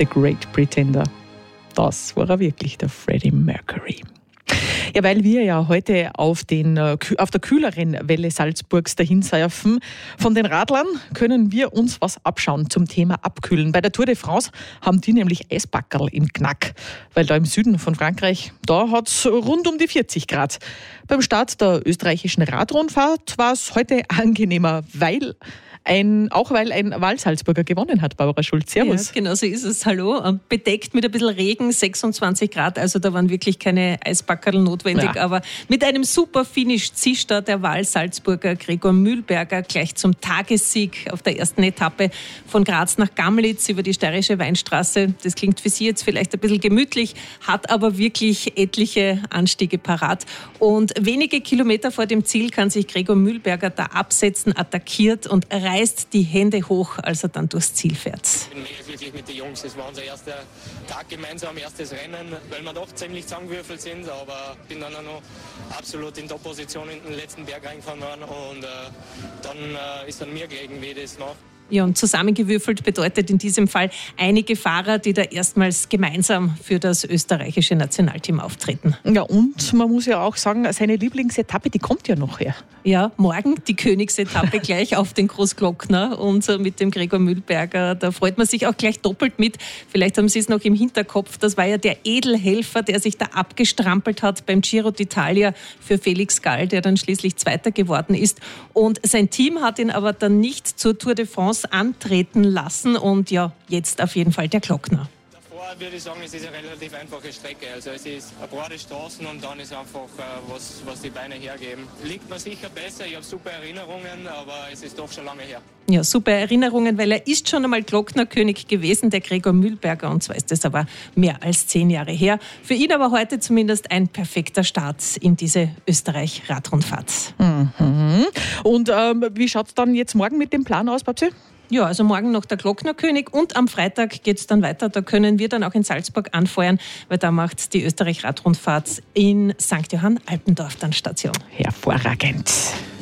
The Great Pretender. Das war er wirklich, der Freddie Mercury. Ja, weil wir ja heute auf der kühleren Welle Salzburgs dahin surfen, von den Radlern können wir uns was abschauen zum Thema Abkühlen. Bei der Tour de France haben die nämlich Eisbackerl im Knack, weil da im Süden von Frankreich, da hat es rund um die 40 Grad. Beim Start der österreichischen Radrundfahrt war es heute angenehmer, weil ein Wahlsalzburger gewonnen hat, Barbara Schulz. Servus. Ja, genau so ist es. Hallo. Bedeckt mit ein bisschen Regen, 26 Grad, also da waren wirklich keine Eisbackerl notwendig, aber mit einem super Finish zischt da der Wahlsalzburger Gregor Mühlberger gleich zum Tagessieg auf der ersten Etappe von Graz nach Gamlitz über die steirische Weinstraße. Das klingt für Sie jetzt vielleicht ein bisschen gemütlich, hat aber wirklich etliche Anstiege parat. Und wenige Kilometer vor dem Ziel kann sich Gregor Mühlberger da absetzen, attackiert und reißt die Hände hoch, als er dann durchs Ziel fährt. Ich bin mega glücklich mit den Jungs. Es war unser erster Tag gemeinsam, erstes Rennen, weil wir doch ziemlich zusammengewürfelt sind, aber bin dann auch noch absolut in Top-Position in den letzten Berg reingefahren worden und dann ist an mir gelegen, wie ich das mache. Ja, und zusammengewürfelt bedeutet in diesem Fall einige Fahrer, die da erstmals gemeinsam für das österreichische Nationalteam auftreten. Ja, und man muss ja auch sagen, seine Lieblingsetappe, die kommt ja noch her. Ja, morgen die Königsetappe gleich auf den Großglockner und mit dem Gregor Mühlberger, da freut man sich auch gleich doppelt mit. Vielleicht haben Sie es noch im Hinterkopf, das war ja der Edelhelfer, der sich da abgestrampelt hat beim Giro d'Italia für Felix Gall, der dann schließlich Zweiter geworden ist. Und sein Team hat ihn aber dann nicht zur Tour de France antreten lassen und ja, jetzt auf jeden Fall der Glockner. Davor würde ich sagen, es ist eine relativ einfache Strecke. Also es ist eine breite Straßen und dann ist einfach, was die Beine hergeben. Liegt mir sicher besser, ich habe super Erinnerungen, aber es ist doch schon lange her. Ja, super Erinnerungen, weil er ist schon einmal Glocknerkönig gewesen, der Gregor Mühlberger, und zwar ist das aber mehr als 10 Jahre her. Für ihn aber heute zumindest ein perfekter Start in diese Österreich-Radrundfahrt. Mhm. Und wie schaut es dann jetzt morgen mit dem Plan aus, Babsi? Ja, also morgen noch der Glocknerkönig und am Freitag geht es dann weiter. Da können wir dann auch in Salzburg anfeuern, weil da macht die Österreich-Radrundfahrt in St. Johann Alpendorf dann Station. Hervorragend.